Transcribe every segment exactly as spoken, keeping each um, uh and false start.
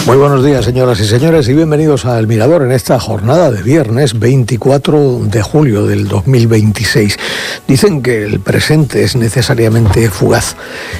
Muy buenos días, señoras y señores, y bienvenidos a El Mirador en esta jornada de viernes veinticuatro de julio del dos mil veintiséis. Dicen que el presente es necesariamente fugaz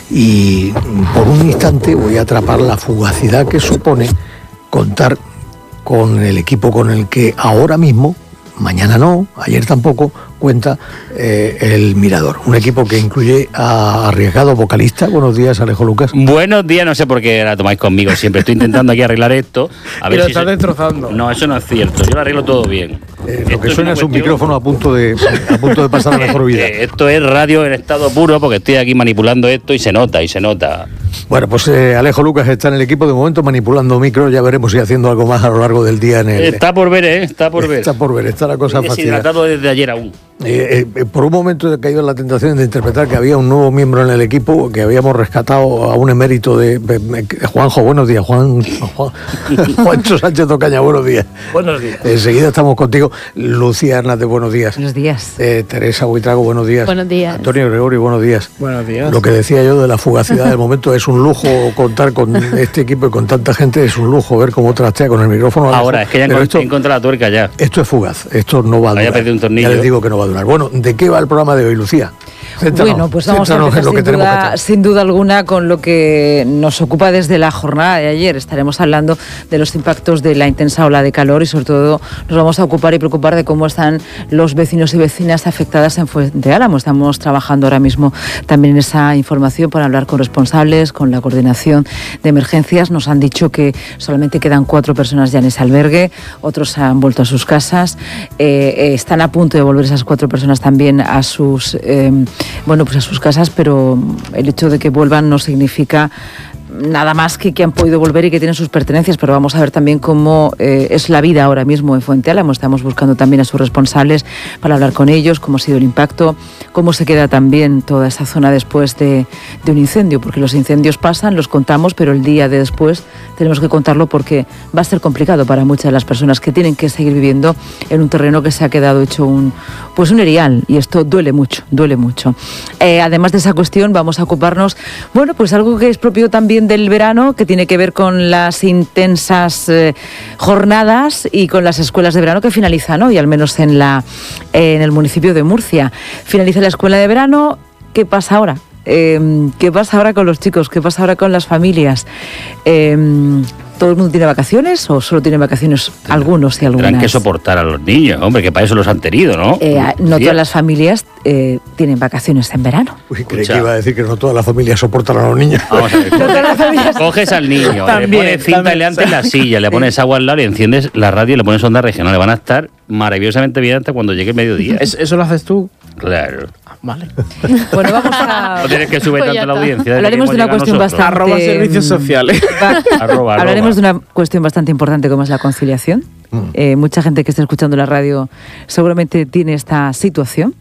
y por un instante voy a atrapar la fugacidad que supone contar con el equipo con el que ahora mismo, mañana no, ayer tampoco, cuenta eh, El Mirador. Un equipo que incluye a arriesgado vocalista. Buenos días, Alejo Lucas. Buenos días, no sé por qué la tomáis conmigo siempre. Estoy intentando aquí arreglar esto. A ver y lo si estás se... destrozando. No, eso no es cierto. Yo lo arreglo todo bien. Eh, lo que suena es un cuestión... micrófono a punto de a punto de pasar a la mejor vida. Esto es radio en estado puro porque estoy aquí manipulando esto y se nota, y se nota. Bueno, pues eh, Alejo Lucas está en el equipo de momento manipulando micros. Ya veremos si haciendo algo más a lo largo del día en el... Está por ver, ¿eh? Está por ver. Está por ver, está la cosa fácil. Deshidratado desde ayer aún. Eh, eh, por un momento he caído en la tentación de interpretar que había un nuevo miembro en el equipo, que habíamos rescatado a un emérito de, de, de Juanjo. Buenos días, Juan. Juan Juancho Sánchez Ocaña, buenos días. Buenos días. Enseguida estamos contigo. Lucía Hernández, buenos días. Buenos días. Eh, Teresa Buitrago, buenos días. Buenos días. Antonio Gregorio, buenos días. Buenos días. Lo que decía yo de la fugacidad del momento, es un lujo contar con este equipo y con tanta gente, es un lujo ver cómo trastea con el micrófono. Ahora, es que ya esto, encontrado la tuerca ya. Esto es fugaz, esto no va a durar. Haya perdido un tornillo. Ya les digo que no va a durar. Bueno, ¿de qué va el programa de hoy, Lucía? Céntranos, bueno, pues vamos a empezar en lo que sin, tenemos duda, que hacer. sin duda alguna con lo que nos ocupa desde la jornada de ayer. Estaremos hablando de los impactos de la intensa ola de calor y sobre todo nos vamos a ocupar y preocupar de cómo están los vecinos y vecinas afectadas en Fuente Álamo. Estamos trabajando ahora mismo también en esa información para hablar con responsables, con la coordinación de emergencias. Nos han dicho que solamente quedan cuatro personas ya en ese albergue, otros han vuelto a sus casas, eh, eh, están a punto de volver esas cuatro personas también a sus eh, bueno, pues a sus casas, pero el hecho de que vuelvan no significa nada más que que han podido volver y que tienen sus pertenencias, pero vamos a ver también cómo eh, es la vida ahora mismo en Fuente Álamo. Estamos buscando también a sus responsables para hablar con ellos, cómo ha sido el impacto, cómo se queda también toda esa zona después de, de un incendio, porque los incendios pasan, los contamos, pero el día de después tenemos que contarlo porque va a ser complicado para muchas de las personas que tienen que seguir viviendo en un terreno que se ha quedado hecho un, pues un erial, y esto duele mucho, duele mucho. Eh, además de esa cuestión vamos a ocuparnos, bueno, pues algo que es propio también del verano, que tiene que ver con las intensas eh, jornadas y con las escuelas de verano que finalizan hoy, al menos en la eh, en el municipio de Murcia. Finaliza la escuela de verano. ¿Qué pasa ahora? Eh, ¿Qué pasa ahora con los chicos? ¿Qué pasa ahora con las familias? Eh, ¿Todo el mundo tiene vacaciones o solo tienen vacaciones algunos y algunas? Tendrán que soportar a los niños, hombre, que para eso los han tenido, ¿no? Eh, no todas las familias eh, tienen vacaciones en verano. Uy, creí que iba a decir que no todas las familias soportan a los niños. Vamos a ver, coges al niño, también, le pones cinta también, delante en la silla, le pones agua al lado y enciendes la radio y le pones onda regional. Le van a estar maravillosamente bien hasta cuando llegue el mediodía. ¿Es, ¿Eso lo haces tú? Claro. Vale. Bueno, vamos a... No tienes que subir Pues tanto la está. audiencia. Hablaremos de una cuestión bastante... Arroba servicios sociales. Va- Arroba, Hablaremos arroba. de una cuestión bastante importante como es la conciliación. Mm. Eh, mucha gente que está escuchando la radio seguramente tiene esta situación.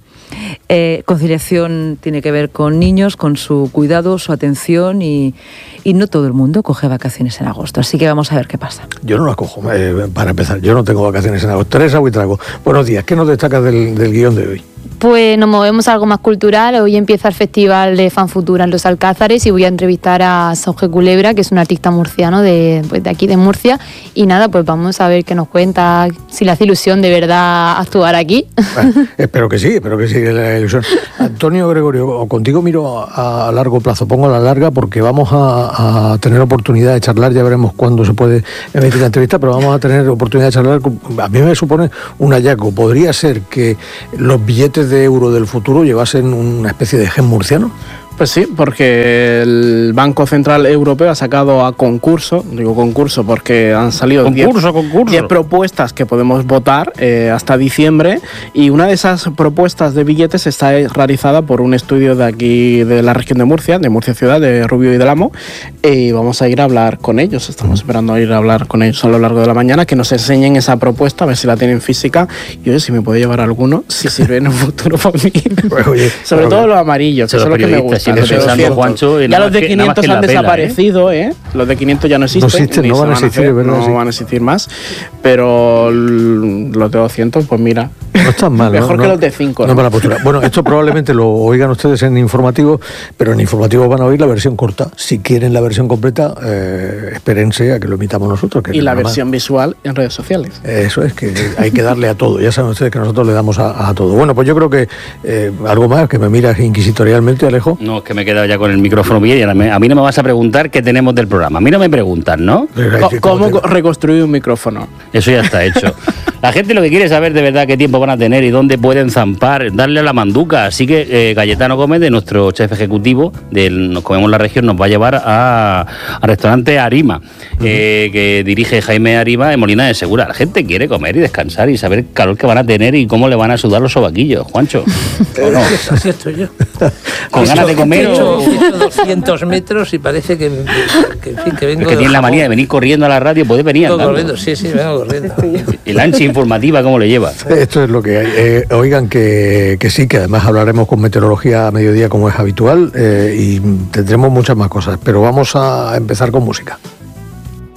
Eh, conciliación tiene que ver con niños, con su cuidado, su atención y, y no todo el mundo coge vacaciones en agosto. Así que vamos a ver qué pasa. Yo no las cojo, eh, para empezar. Yo no tengo vacaciones en agosto. Teresa Buitrago, buenos días. ¿Qué nos destacas del, del guión de hoy? Pues nos movemos a algo más cultural. Hoy empieza el Festival de Fanfutura en Los Alcázares y voy a entrevistar a Sauge Culebra, que es un artista murciano de, pues de aquí de Murcia. Y nada, pues vamos a ver qué nos cuenta, si le hace ilusión de verdad actuar aquí. Bueno, espero que sí, espero que sí, la ilusión. Antonio Gregorio, contigo miro a, a largo plazo, pongo a la larga porque vamos a, a tener oportunidad de charlar, ya veremos cuándo se puede emitir la entrevista, pero vamos a tener oportunidad de charlar. A mí me supone un hallazgo. Podría ser que los billetes de euro del futuro llevasen una especie de gen murciano. Pues sí, porque el Banco Central Europeo ha sacado a concurso, digo concurso porque han salido Concurso, concurso. diez propuestas que podemos votar eh, hasta diciembre, y una de esas propuestas de billetes está realizada por un estudio de aquí de la región de Murcia, de Murcia Ciudad, de Rubio y del Amo, y vamos a ir a hablar con ellos, estamos esperando a ir a hablar con ellos a lo largo de la mañana, que nos enseñen esa propuesta, a ver si la tienen física, y oye, si me puede llevar alguno, si sirve en un futuro para mí. Pues, oye, Sobre claro, todo los amarillos, que Son son los los que me periodistas, gustan. sigue los de pensando, doscientos. Juancho, y Ya nada los más de que- nada más quinientos que han la vela, desaparecido, ¿eh? los de quinientos ya no existen. No existen, ni no se van a existir, es verdad, no sí. van a existir más, pero l- los de doscientos, pues mira, No están mal, ¿no? mejor que No- los de cinco, no ¿no? para la postura. Bueno, esto probablemente lo oigan ustedes en informativo, pero en informativo van a oír la versión corta. Si quieren la versión completa, eh, espérense a que lo emitamos nosotros. Que Y la nada más. versión visual en redes sociales. Eso es, que hay que darle a todo. Ya saben ustedes que nosotros le damos a, a todo. Bueno, pues yo creo que eh, algo más, que me miras inquisitorialmente, Alejo. No, es que me he quedado ya con el micrófono bien y ahora me- a mí no me vas a preguntar qué tenemos del programa. A mí no me preguntan, ¿no? Pero hay Co- que- ¿Cómo te- reconstruir un micrófono? Eso ya está hecho. La gente lo que quiere es saber de verdad qué tiempo van a tener y dónde pueden zampar, darle a la manduca. Así que eh, Cayetano Gómez, de nuestro chef ejecutivo del Nos Comemos la Región, nos va a llevar a, al restaurante Arima, eh, que dirige Jaime Arima en Molina de Segura. La gente quiere comer y descansar y saber el calor que van a tener y cómo le van a sudar los sobaquillos, Juancho. ¿O no? Así estoy yo. ¿Con ganas de comer He hecho, o...? he hecho doscientos metros y parece que, que, en fin, que vengo Es que tiene la Japón. manía de venir corriendo a la radio, puede venir Vengo andando. corriendo, sí, sí, vengo corriendo. El ancha informativa, ¿cómo le lleva? Esto es lo que hay. Eh, oigan, que, que sí, que además hablaremos con meteorología a mediodía como es habitual, eh, y tendremos muchas más cosas, pero vamos a empezar con música.